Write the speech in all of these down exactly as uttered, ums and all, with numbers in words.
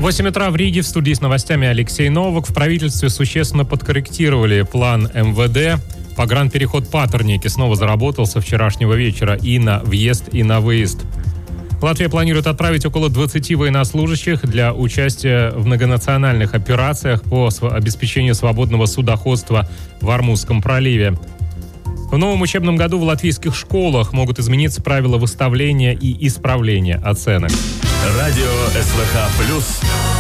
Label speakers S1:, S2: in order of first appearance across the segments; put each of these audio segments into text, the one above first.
S1: восемь утра в Риге. В студии с новостями Алексей Новак. В правительстве существенно подкорректировали план эм вэ дэ. Погранпереход Патерники снова заработал со вчерашнего вечера и на въезд, и на выезд. Латвия планирует отправить около двадцати военнослужащих для участия в многонациональных операциях по обеспечению свободного судоходства в Ормузском проливе. В новом учебном году в латвийских школах могут измениться правила выставления и исправления оценок.
S2: Радио эс вэ ха плюс.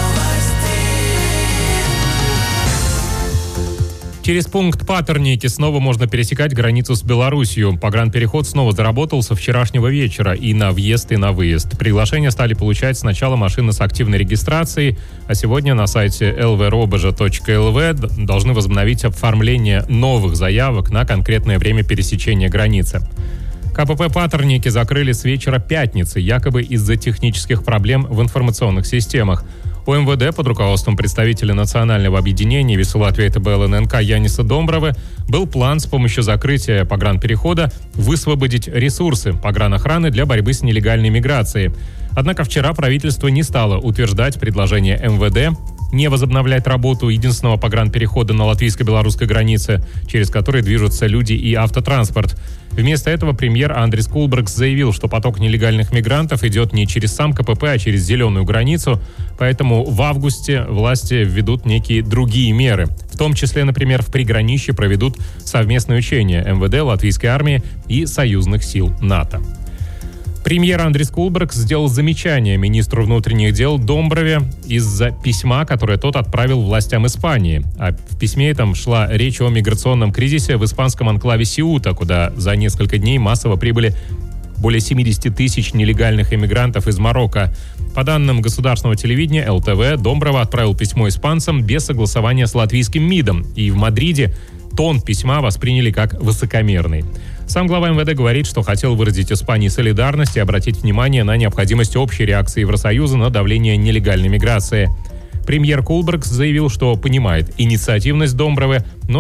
S1: Через пункт Патерники снова можно пересекать границу с Белоруссией. Погранпереход снова заработал со вчерашнего вечера и на въезд, и на выезд. Приглашения стали получать сначала машины с активной регистрацией, а сегодня на сайте эл вэ робожа точка эл вэ должны возобновить оформление новых заявок на конкретное время пересечения границы. ка пэ пэ Патерники закрыли с вечера пятницы, якобы из-за технических проблем в информационных системах. У эм вэ дэ под руководством представителя национального объединения «Весы Латвии» тэ бэ эл эн эн ка Яниса Домбровы был план с помощью закрытия погранперехода высвободить ресурсы погранохраны для борьбы с нелегальной миграцией. Однако вчера правительство не стало утверждать предложение эм вэ дэ не возобновлять работу единственного погранперехода на латвийско-белорусской границе, через который движутся люди и автотранспорт. Вместо этого премьер Андрис Кулбергс заявил, что поток нелегальных мигрантов идет не через сам ка пэ пэ, а через зеленую границу, поэтому в августе власти введут некие другие меры. В том числе, например, в приграничье проведут совместное учение эм вэ дэ, латвийской армии и союзных сил НАТО. Премьер Андрис Кулбергс сделал замечание министру внутренних дел Домброве из-за письма, которое тот отправил властям Испании. А в письме этом шла речь о миграционном кризисе в испанском анклаве Сеута, куда за несколько дней массово прибыли более семидесяти тысяч нелегальных иммигрантов из Марокко. По данным государственного телевидения эл тэ вэ, Домброва отправил письмо испанцам без согласования с латвийским МИДом. И в Мадриде тон письма восприняли как высокомерный. Сам глава эм вэ дэ говорит, что хотел выразить Испании солидарность и обратить внимание на необходимость общей реакции Евросоюза на давление нелегальной миграции. Премьер Кулбергс заявил, что понимает инициативность Домбровы, но